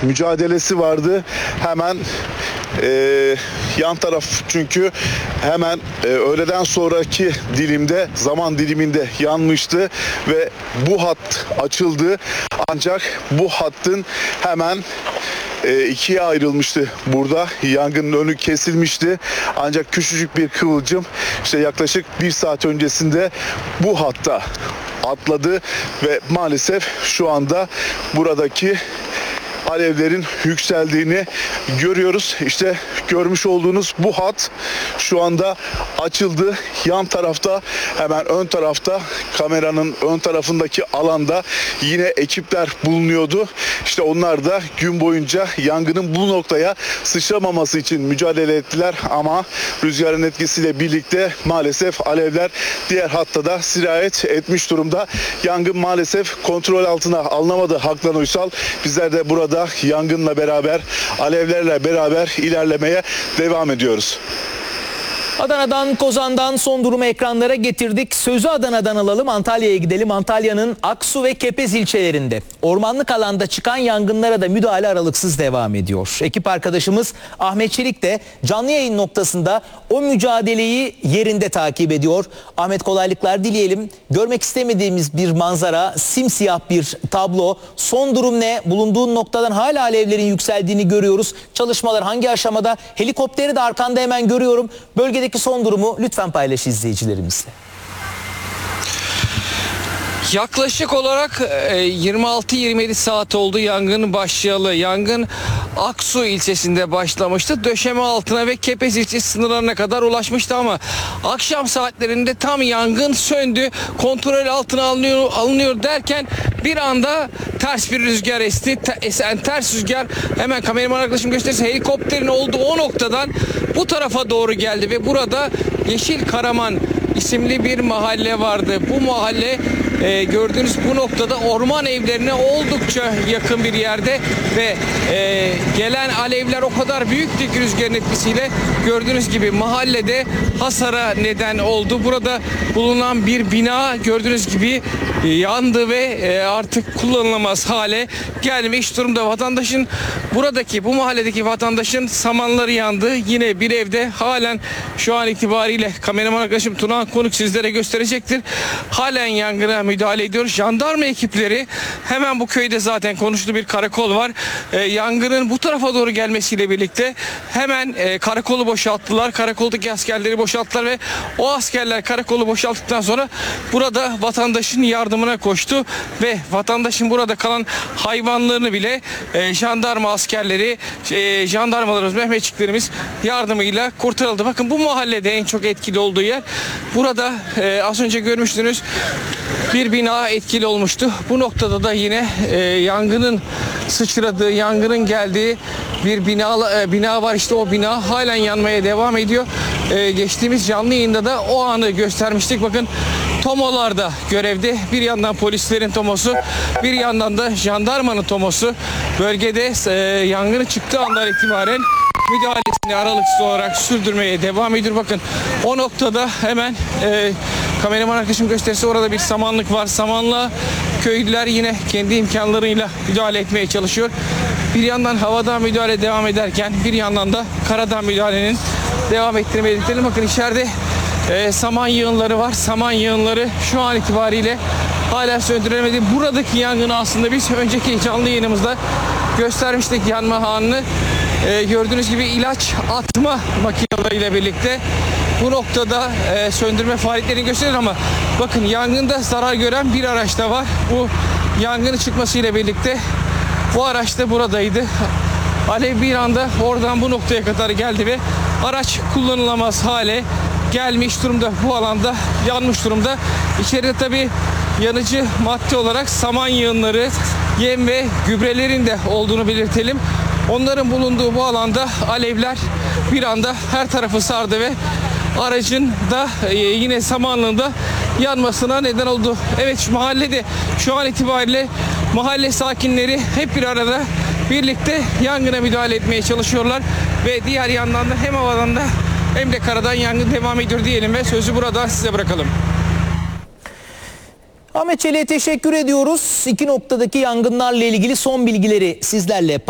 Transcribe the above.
mücadelesi vardı. Hemen yan taraf çünkü hemen öğleden sonraki zaman diliminde yanmıştı ve bu hat açıldı. Ancak bu hattın hemen ikiye ayrılmıştı burada. Yangının önü kesilmişti. Ancak küçücük bir kıvılcım işte yaklaşık 1 saat öncesinde bu hatta atladı ve maalesef şu anda buradaki alevlerin yükseldiğini görüyoruz. İşte görmüş olduğunuz bu hat şu anda açıldı. Yan tarafta, hemen ön tarafta, kameranın ön tarafındaki alanda yine ekipler bulunuyordu. İşte onlar da gün boyunca yangının bu noktaya sıçramaması için mücadele ettiler ama rüzgarın etkisiyle birlikte maalesef alevler diğer hatta da sirayet etmiş durumda. Yangın maalesef kontrol altına alınamadı Haklan Uysal. Bizler de burada yangınla beraber, alevlerle beraber ilerlemeye devam ediyoruz. Adana'dan, Kozan'dan son durumu ekranlara getirdik. Sözü Adana'dan alalım, Antalya'ya gidelim. Antalya'nın Aksu ve Kepez ilçelerinde ormanlık alanda çıkan yangınlara da müdahale aralıksız devam ediyor. Ekip arkadaşımız Ahmet Çelik de canlı yayın noktasında o mücadeleyi yerinde takip ediyor. Ahmet, kolaylıklar dileyelim. Görmek istemediğimiz bir manzara, simsiyah bir tablo. Son durum ne? Bulunduğun noktadan hala alevlerin yükseldiğini görüyoruz. Çalışmalar hangi aşamada? Helikopteri de arkanda hemen görüyorum. Bölgedeki son durumu lütfen paylaş izleyicilerimizle. Yaklaşık olarak 26-27 saat oldu yangın başlayalı. Yangın Aksu ilçesinde başlamıştı. Döşeme altına ve Kepez ilçesi sınırlarına kadar ulaşmıştı ama akşam saatlerinde tam yangın söndü. Kontrol altına alınıyor derken bir anda ters bir rüzgar esti. Esen ters rüzgar, hemen kameraman arkadaşım gösterirse, helikopterin olduğu o noktadan bu tarafa doğru geldi ve burada Yeşil Karaman isimli bir mahalle vardı. Bu mahalle gördüğünüz bu noktada orman evlerine oldukça yakın bir yerde ve gelen alevler o kadar büyüktü ki rüzgarın etkisiyle gördüğünüz gibi mahallede hasara neden oldu. Burada bulunan bir bina gördüğünüz gibi yandı ve artık kullanılamaz hale gelmiş durumda. Bu mahalledeki vatandaşın samanları yandı. Yine bir evde halen şu an itibariyle kameraman arkadaşım Tuna Konuk sizlere gösterecektir. Halen yangına müdahale ediyor. Jandarma ekipleri hemen bu köyde zaten konuştuğu bir karakol var. Yangının bu tarafa doğru gelmesiyle birlikte hemen karakolu boşalttılar. Karakoldaki askerleri boşalttılar ve o askerler karakolu boşalttıktan sonra burada vatandaşın yardımına koştu ve vatandaşın burada kalan hayvanlarını bile jandarma askerleri, jandarmalarımız, Mehmetçiklerimiz yardımıyla kurtarıldı. Bakın bu mahallede en çok etkili olduğu yer. Burada az önce görmüştünüz bir bina etkili olmuştu. Bu noktada da yine yangının sıçradığı, yangının geldiği bir bina var. İşte o bina halen yanmaya devam ediyor. Geçtiğimiz canlı yayında da o anı göstermiştik. Bakın tomolar da görevde. Bir yandan polislerin tomosu, bir yandan da jandarmanın tomosu bölgede yangının çıktığı andan itibaren müdahalesini aralıksız olarak sürdürmeye devam ediyor. Bakın o noktada hemen kameraman arkadaşım gösterirse orada bir samanlık var. Samanlığa köylüler yine kendi imkanlarıyla müdahale etmeye çalışıyor. Bir yandan havadan müdahale devam ederken bir yandan da karadan müdahalenin devam ettiğini belirtelim. Bakın içeride saman yığınları var. Saman yığınları şu an itibariyle hala söndürülemedi. Buradaki yangını aslında biz önceki canlı yayınımızda göstermiştik, yanma anını. Gördüğünüz gibi ilaç atma makineleriyle birlikte bu noktada söndürme faaliyetlerini gösteriyor ama bakın yangında zarar gören bir araç da var. Bu yangının çıkmasıyla birlikte bu araç da buradaydı. Alev bir anda oradan bu noktaya kadar geldi ve araç kullanılamaz hale gelmiş durumda. Bu alanda yanmış durumda. İçeride tabii yanıcı madde olarak saman yığınları, yem ve gübrelerin de olduğunu belirtelim. Onların bulunduğu bu alanda alevler bir anda her tarafı sardı ve aracın da yine samanlığında yanmasına neden oldu. Evet, şu mahallede şu an itibariyle mahalle sakinleri hep bir arada birlikte yangına müdahale etmeye çalışıyorlar ve diğer yandan da hem havadan da hem de karadan yangın devam ediyor diyelim ve sözü burada size bırakalım. Ahmet Çelik'e teşekkür ediyoruz. İki noktadaki yangınlarla ilgili son bilgileri sizlerle